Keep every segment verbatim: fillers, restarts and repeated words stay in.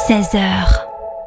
seize heures.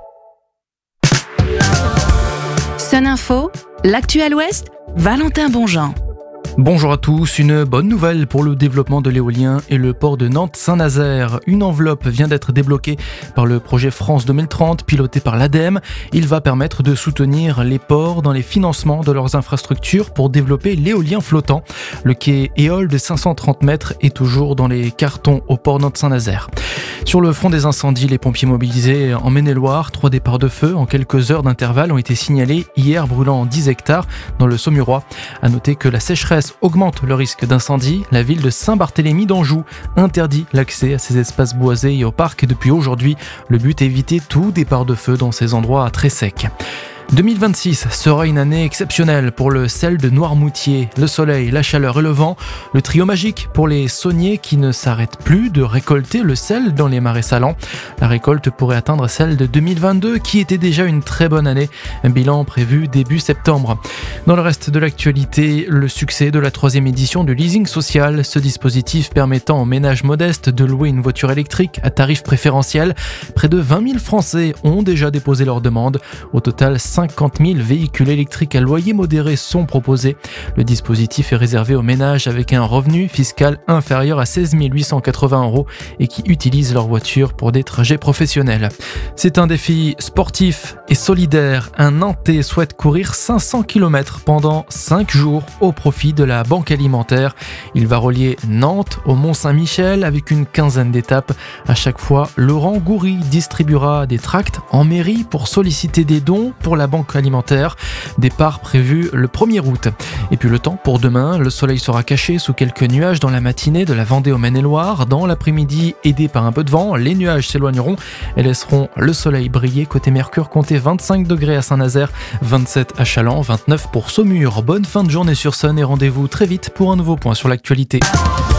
Sun Info, l'actuel Ouest, Valentin Bonjean. Bonjour à tous, une bonne nouvelle pour le développement de l'éolien et le port de Nantes-Saint-Nazaire. Une enveloppe vient d'être débloquée par le projet France deux mille trente, piloté par l'A D E M. Il va permettre de soutenir les ports dans les financements de leurs infrastructures pour développer l'éolien flottant. Le quai Éole de cinq cent trente mètres est toujours dans les cartons au port Nantes-Saint-Nazaire. Sur le front des incendies, les pompiers mobilisés en Maine-et-Loire, trois départs de feu en quelques heures d'intervalle ont été signalés hier, brûlant dix hectares dans le Saumurois. À noter que la sécheresse augmente le risque d'incendie. La ville de Saint-Barthélemy d'Anjou interdit l'accès à ces espaces boisés et au parc depuis aujourd'hui. Le but est d'éviter tout départ de feu dans ces endroits très secs. deux mille vingt-six sera une année exceptionnelle pour le sel de Noirmoutier. Le soleil, la chaleur et le vent, le trio magique pour les sauniers qui ne s'arrêtent plus de récolter le sel dans les marais salants. La récolte pourrait atteindre celle de deux mille vingt-deux qui était déjà une très bonne année. Un bilan prévu début septembre. Dans le reste de l'actualité, le succès de la troisième édition du leasing social, ce dispositif permettant aux ménages modestes de louer une voiture électrique à tarif préférentiel. Près de vingt mille Français ont déjà déposé leur demande. Au total, cinquante mille véhicules électriques à loyer modéré sont proposés. Le dispositif est réservé aux ménages avec un revenu fiscal inférieur à seize mille huit cent quatre-vingts euros et qui utilisent leur voiture pour des trajets professionnels. C'est un défi sportif et solidaire. Un Nantais souhaite courir cinq cents kilomètres pendant cinq jours au profit de la Banque Alimentaire. Il va relier Nantes au Mont-Saint-Michel avec une quinzaine d'étapes. À chaque fois, Laurent Goury distribuera des tracts en mairie pour solliciter des dons pour la Banque Alimentaire. Départ prévu le premier août. Et puis le temps pour demain, le soleil sera caché sous quelques nuages dans la matinée de la Vendée au Maine-et-Loire. Dans l'après-midi, aidé par un peu de vent, les nuages s'éloigneront et laisseront le soleil briller. Côté Mercure, comptez vingt-cinq degrés à Saint-Nazaire, vingt-sept à Challans, vingt-neuf pour Saumur. Bonne fin de journée sur Sun et rendez-vous très vite pour un nouveau point sur l'actualité.